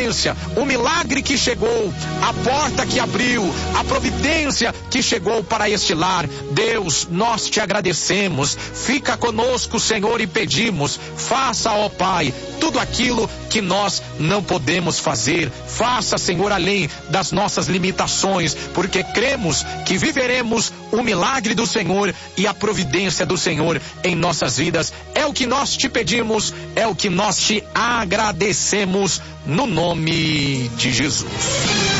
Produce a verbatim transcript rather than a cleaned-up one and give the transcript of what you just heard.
providência, o milagre que chegou, a porta que abriu, a providência que chegou para este lar. Deus, nós te agradecemos. Fica conosco, Senhor, e pedimos, faça, ó Pai, tudo aquilo que nós não podemos fazer. Faça, Senhor, além das nossas limitações, porque cremos que viveremos o milagre do Senhor e a providência do Senhor em nossas vidas. É o que nós te pedimos, é o que nós te agradecemos, no nome de Jesus.